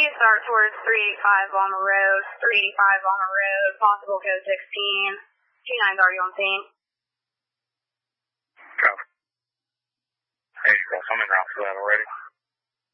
start towards 385 on the road, 385 on the road, possible code 16. G9's already on scene. Copy. Hey, I'm in route for that already.